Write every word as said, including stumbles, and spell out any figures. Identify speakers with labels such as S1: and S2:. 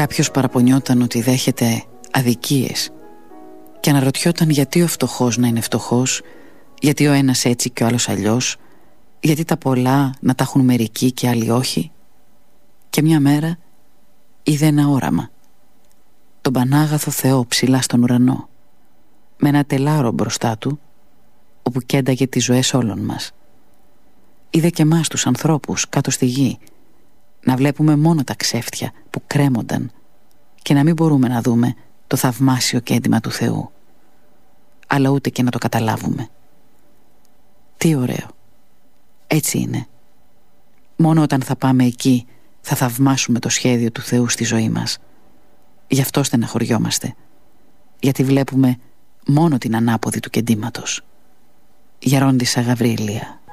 S1: Κάποιος παραπονιόταν ότι δέχεται αδικίες και αναρωτιόταν γιατί ο φτωχός να είναι φτωχός, γιατί ο ένας έτσι και ο άλλος αλλιώς, γιατί τα πολλά να τα έχουν μερικοί και άλλοι όχι. Και μια μέρα είδε ένα όραμα, τον Πανάγαθο Θεό ψηλά στον ουρανό, με ένα τελάρο μπροστά του όπου κένταγε τις ζωές όλων μας. Είδε και εμάς τους ανθρώπους κάτω στη γη να βλέπουμε μόνο τα ξέφτια που κρέμονταν και να μην μπορούμε να δούμε το θαυμάσιο κέντημα του Θεού, αλλά ούτε και να το καταλάβουμε. Τι ωραίο. Έτσι είναι. Μόνο όταν θα πάμε εκεί θα θαυμάσουμε το σχέδιο του Θεού στη ζωή μας. Γι' αυτό στεναχωριόμαστε, γιατί βλέπουμε μόνο την ανάποδη του κεντήματος. Γερόντισσα Γαβρίλια.